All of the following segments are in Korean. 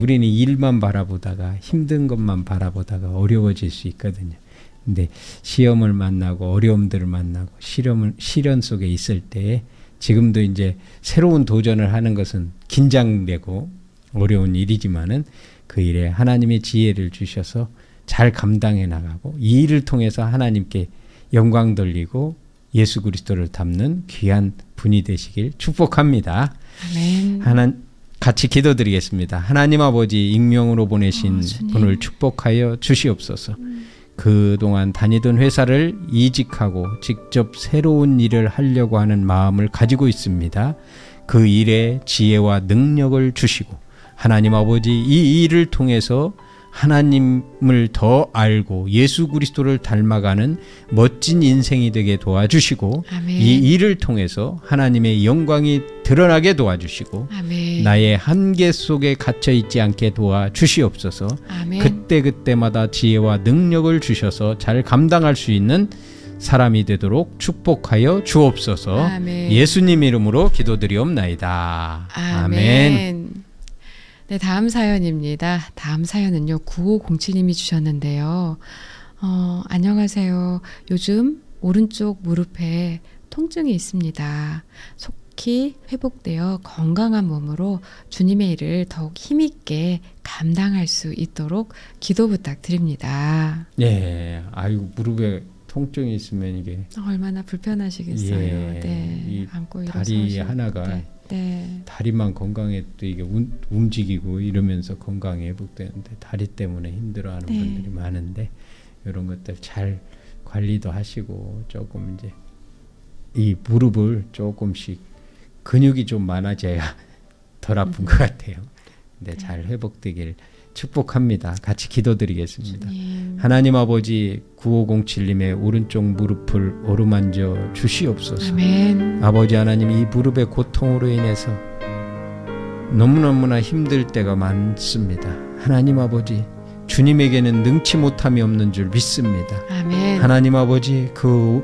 우리는 일만 바라보다가 힘든 것만 바라보다가 어려워질 수 있거든요. 근데 시험을 만나고 어려움들을 만나고 시련 속에 있을 때 지금도 이제 새로운 도전을 하는 것은 긴장되고 어려운 일이지만은 그 일에 하나님의 지혜를 주셔서 잘 감당해 나가고 이 일을 통해서 하나님께 영광 돌리고 예수 그리스도를 닮는 귀한 분이 되시길 축복합니다. 아멘. 같이 기도드리겠습니다. 하나님 아버지 익명으로 보내신 분을 축복하여 주시옵소서. 그동안 다니던 회사를 이직하고 직접 새로운 일을 하려고 하는 마음을 가지고 있습니다. 그 일에 지혜와 능력을 주시고 하나님 아버지 이 일을 통해서 하나님을 더 알고 예수 그리스도를 닮아가는 멋진 인생이 되게 도와주시고 아멘. 이 일을 통해서 하나님의 영광이 드러나게 도와주시고 아멘. 나의 한계 속에 갇혀 있지 않게 도와주시옵소서. 아멘. 그때그때마다 지혜와 능력을 주셔서 잘 감당할 수 있는 사람이 되도록 축복하여 주옵소서. 아멘. 예수님 이름으로 기도드리옵나이다. 아멘. 네, 다음 사연입니다. 다음 사연은요, 9507님이 주셨는데요. 안녕하세요. 요즘 오른쪽 무릎에 통증이 있습니다. 속히 회복되어 건강한 몸으로 주님의 일을 더욱 힘있게 감당할 수 있도록 기도 부탁드립니다. 네, 아이고 무릎에 통증이 있으면 이게 얼마나 불편하시겠어요. 예, 네, 이 안고 다리 일어서실 하나가 때. 네. 다리만 건강해도 이게 움직이고 이러면서 건강이 회복되는데 다리 때문에 힘들어하는 네. 분들이 많은데 이런 것들 잘 관리도 하시고 조금 이제 이 무릎을 조금씩 근육이 좀 많아져야 덜 아픈 것 같아요. 근데 잘 회복되길 축복합니다. 같이 기도드리겠습니다. 주님. 하나님 아버지 9507님의 오른쪽 무릎을 어루만져 주시옵소서. 아멘. 아버지 하나님 이 무릎의 고통으로 인해서 너무너무나 힘들 때가 많습니다. 하나님 아버지 주님에게는 능치 못함이 없는 줄 믿습니다. 아멘. 하나님 아버지 그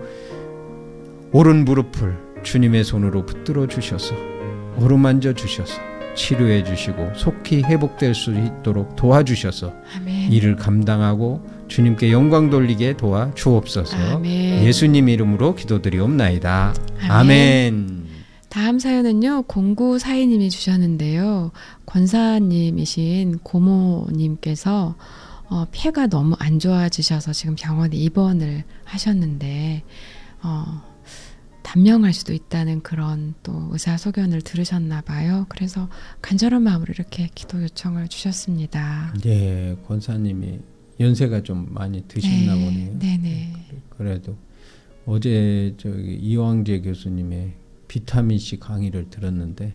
오른 무릎을 주님의 손으로 붙들어 주셔서 어루만져 주셔서 치료해 주시고 속히 회복될 수 있도록 도와주셔서 아멘. 이를 감당하고 주님께 영광 돌리게 도와주옵소서. 아멘. 예수님 이름으로 기도드리옵나이다. 아멘. 아멘. 다음 사연은요, 0942님이 주셨는데요. 권사님이신 고모님께서 폐가 너무 안 좋아지셔서 지금 병원에 입원을 하셨는데 단명할 수도 있다는 그런 또 의사소견을 들으셨나 봐요. 그래서 간절한 마음으로 이렇게 기도 요청을 주셨습니다. 네, 권사님이 연세가 좀 많이 드셨나 보네요. 네네. 그래도 어제 이황재 교수님의 비타민C 강의를 들었는데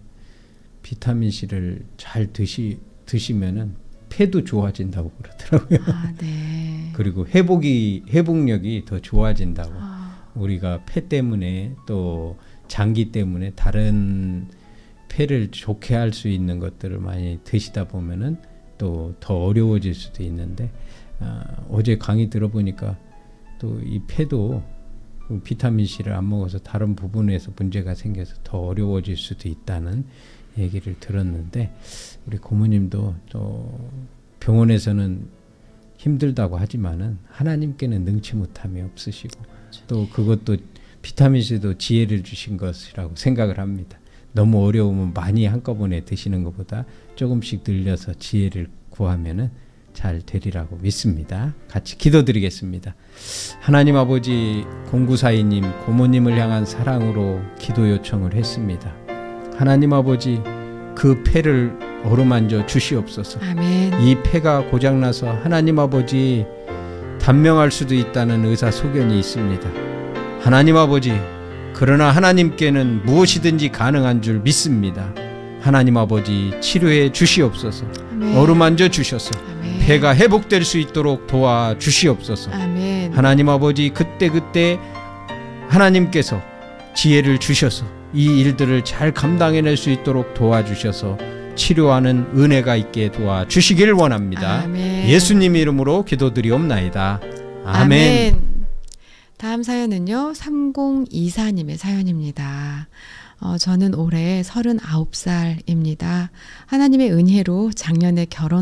비타민C를 잘 드시면은 폐도 좋아진다고 그러더라고요. 아, 네. 그리고 회복력이 더 좋아진다고. 우리가 폐 때문에 또 장기 때문에 다른 폐를 좋게 할 수 있는 것들을 많이 드시다 보면은 또 더 어려워질 수도 있는데 어제 강의 들어보니까 또 이 폐도 비타민C를 안 먹어서 다른 부분에서 문제가 생겨서 더 어려워질 수도 있다는 얘기를 들었는데 우리 고모님도 또 병원에서는 힘들다고 하지만은 하나님께는 능치 못함이 없으시고 또 그것도 비타민C도 지혜를 주신 것이라고 생각을 합니다. 너무 어려우면 많이 한꺼번에 드시는 것보다 조금씩 늘려서 지혜를 구하면은 잘 되리라고 믿습니다. 같이 기도드리겠습니다. 하나님 아버지 0942님 고모님을 향한 사랑으로 기도 요청을 했습니다. 하나님 아버지 그 폐를 어루만져 주시옵소서. 아멘. 이 폐가 고장나서 하나님 아버지 단명할 수도 있다는 의사소견이 있습니다. 하나님 아버지 그러나 하나님께는 무엇이든지 가능한 줄 믿습니다. 하나님 아버지 치료해 주시옵소서. 아멘. 어루만져 주셔서 아멘. 폐가 회복될 수 있도록 도와주시옵소서. 아멘. 하나님 아버지 그때 하나님께서 지혜를 주셔서 이 일들을 잘 감당해낼 수 있도록 도와주셔서 치료하는 은혜가 있게 도와주시길 원합니다. 아멘. 예수님 이름으로 기도드리옵나이다. 아멘. 아멘. 다음 사연은요, 3024님의 사연입니다. 저는 올해 39살입니다. 하나님의 은혜로 작년에 결혼